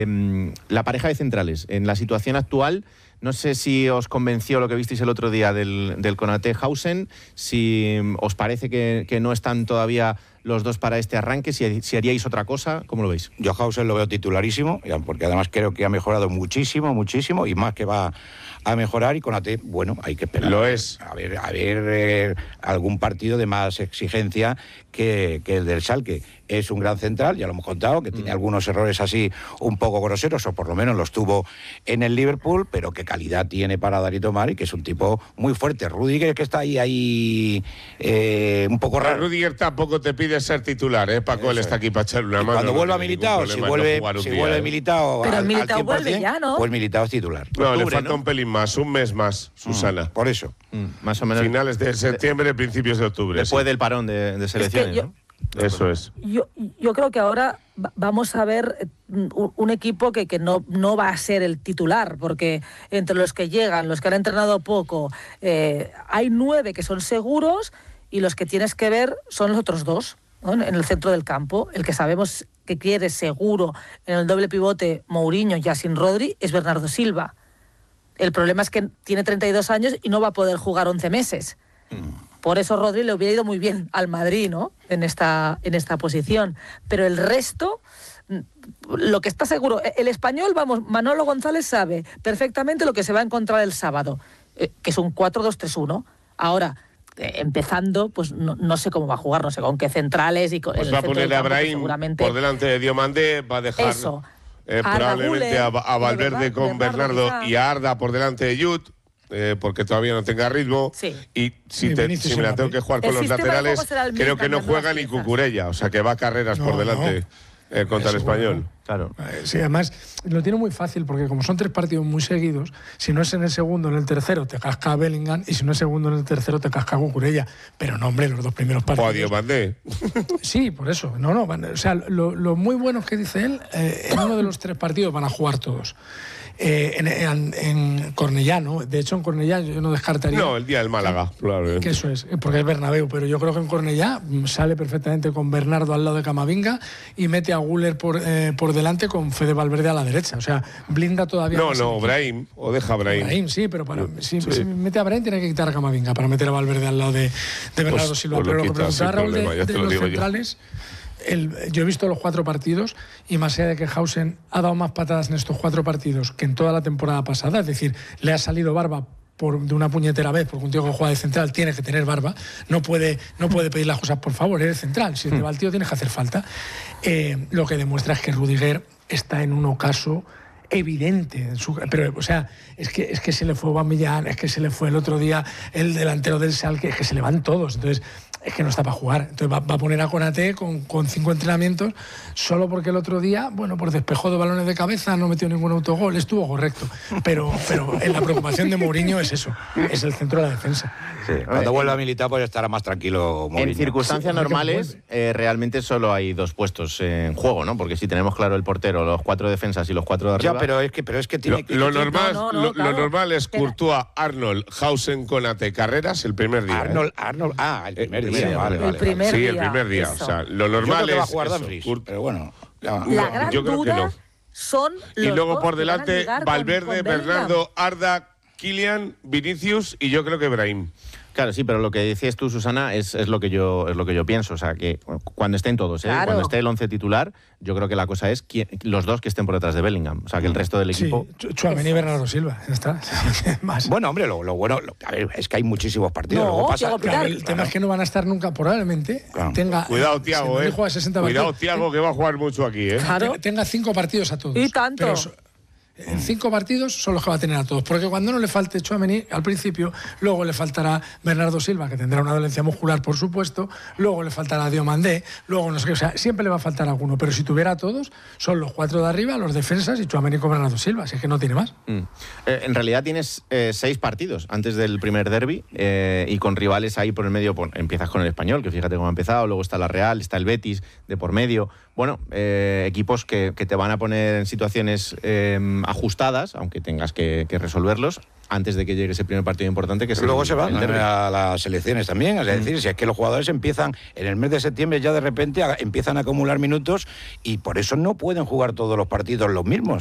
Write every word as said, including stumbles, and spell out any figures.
La pareja de centrales, en la situación actual, no sé si os convenció lo que visteis el otro día del, del Konaté-Hausen, si os parece que, que no están todavía los dos para este arranque, si, si haríais otra cosa, ¿cómo lo veis? Yo Hausen lo veo titularísimo, porque además creo que ha mejorado muchísimo, muchísimo, y más que va a mejorar, y Konaté, bueno, hay que esperar. Lo es. A ver, a ver eh, algún partido de más exigencia que, que el del Schalke. Es un gran central, ya lo hemos contado, que mm. tiene algunos errores así un poco groseros, o por lo menos los tuvo en el Liverpool, pero qué calidad tiene para dar y tomar, y que es un tipo muy fuerte. Rüdiger, que está ahí, ahí eh, un poco raro. Rüdiger tampoco te pide ser titular, ¿eh? Paco, Eso él está aquí para echarle una mano. Cuando no vuelva Militao, si vuelve, no si día, vuelve ¿eh? Militao Pero al, Militao al vuelve ya, ¿no? Pues Militao es titular. No, Octubre, le falta ¿no? un pelín más, un mes más, Susana. Mm, por eso. Mm, más o menos. Finales de septiembre, principios de octubre. Después sí. del parón de, de selecciones, es que yo, ¿no? Eso es. Yo, yo creo que ahora vamos a ver un, un equipo que, que no, no va a ser el titular, porque entre los que llegan, los que han entrenado poco, eh, hay nueve que son seguros, y los que tienes que ver son los otros dos, ¿no? En el centro del campo. El que sabemos que quiere seguro en el doble pivote Mourinho ya sin Rodri es Bernardo Silva. El problema es que tiene treinta y dos años y no va a poder jugar once meses. Por eso Rodri le hubiera ido muy bien al Madrid, ¿no? En esta, en esta posición. Pero el resto, lo que está seguro, el español, vamos, Manolo González sabe perfectamente lo que se va a encontrar el sábado, eh, que es un cuatro dos tres uno. Ahora, eh, empezando, pues no, no sé cómo va a jugar, no sé con qué centrales y con pues el va a poner a Brahim seguramente por delante de Diomandé, va a dejar eso, eh, probablemente a, a Valverde verdad, con Bernardo, Bernardo y a Arda por delante de Jut. Eh, porque todavía no tenga ritmo, sí. y si, te, si me la tengo que jugar con los laterales, creo que no juega ni Cucurella, o sea que va a carreras no, por delante no. eh, contra Eso, el Español. Bueno. Claro. Sí, además lo tiene muy fácil, porque como son tres partidos muy seguidos, si no es en el segundo, en el tercero te casca a Bellingham, y si no es segundo, en el tercero te casca a Cucurella. Pero no, hombre, los dos primeros partidos. Podio Bandé. Sí, por eso. No, no, o sea, lo, lo muy bueno que dice él, eh, en uno de los tres partidos van a jugar todos. Eh, en, en, en Cornellá, ¿no? De hecho, en Cornellá yo no descartaría... No, el día del Málaga, probablemente. Que eso es, porque es Bernabéu, pero yo creo que en Cornellá sale perfectamente con Bernardo al lado de Camavinga y mete a Güler por, eh, por delante con Fede Valverde a la derecha. O sea, blinda todavía... No, no, Brahim, o deja a Brahim. Brahim, sí, pero para, si, sí. si mete a Brahim tiene que quitar a Camavinga para meter a Valverde al lado de, de Bernardo pues, Silva. pues Pero lo quita, que preguntaba Raúl de, de los centrales... El, yo he visto los cuatro partidos, y más allá de que Hausen ha dado más patadas en estos cuatro partidos que en toda la temporada pasada, es decir, le ha salido barba por, de una puñetera vez, porque un tío que juega de central tiene que tener barba, no puede, no puede pedir las cosas por favor, eres central, si te va el tío tienes que hacer falta. Eh, lo que demuestra es que Rüdiger está en un ocaso evidente, su, pero o sea, es que, es que se le fue Aubameyang, es que se le fue el otro día el delantero del Schalke, es que se le van todos, entonces es que no está para jugar. Entonces va, va a poner a Konaté con, con cinco entrenamientos, solo porque el otro día, bueno, por despejó de balones de cabeza, no metió ningún autogol, estuvo correcto, pero, pero en la preocupación de Mourinho es eso, es el centro de la defensa. Sí, cuando vuelva a militar pues estará más tranquilo Mourinho. En circunstancias sí, normales eh, realmente solo hay dos puestos en juego, ¿no? Porque si tenemos claro el portero, los cuatro defensas y los cuatro de arriba... Ya, pero es que, pero es que tiene lo, que... Lo normal, no, no, lo, claro. lo normal es Courtois, Arnold, Hausen, Konaté, Carreras el primer día. Arnold, ¿eh? Arnold, ah, el primer día, Sí, vale, el vale. primer sí, día, el primer día. eso. O sea, lo normal Yo creo que es va a jugar eso, Dumfries, Kurt... pero bueno... Ya, La no, gran yo creo duda que no. son los Y luego dos por que van a delante llegar Valverde, con, con Bernardo, Arda, Kylian, Vinicius y yo creo que Brahim. Claro, sí, pero lo que decías tú, Susana, es, es, lo que yo, es lo que yo pienso. O sea, que cuando estén todos, ¿eh? Claro. Cuando esté el once titular, yo creo que la cosa es quién, los dos que estén por detrás de Bellingham. O sea, que el resto del equipo... Sí, Tchouaméni y Bernardo Silva, ya está. Más. Bueno, hombre, lo, lo bueno... Lo, a ver, es que hay muchísimos partidos. No, Luego pasa, Thiago Pilar. El tema es que no van a estar nunca, probablemente. Claro. Tenga, Cuidado, Thiago, si eh. Juega sesenta Cuidado, partidos, Thiago, que va a jugar mucho aquí, eh. Claro. Tenga cinco partidos a todos. Y tanto. Pero so, en cinco partidos son los que va a tener a todos. Porque cuando no le falte Tchouaméni al principio, luego le faltará Bernardo Silva, que tendrá una dolencia muscular, por supuesto, luego le faltará Diomandé, luego no sé qué, o sea, siempre le va a faltar alguno. Pero si tuviera a todos, son los cuatro de arriba, los defensas y Tchouaméni con Bernardo Silva, así que no tiene más. Mm. Eh, en realidad tienes eh, seis partidos antes del primer derbi eh, y con rivales ahí por el medio. Por, empiezas con el Español, que fíjate cómo ha empezado, luego está la Real, está el Betis de por medio. Bueno, eh, equipos que, que te van a poner en situaciones eh, ajustadas, aunque tengas que, que resolverlos. antes de que llegue ese primer partido importante que es Luego el, se van el a las selecciones también, es decir, mm. si es que los jugadores empiezan en el mes de septiembre ya de repente a, empiezan a acumular minutos y por eso no pueden jugar todos los partidos los mismos.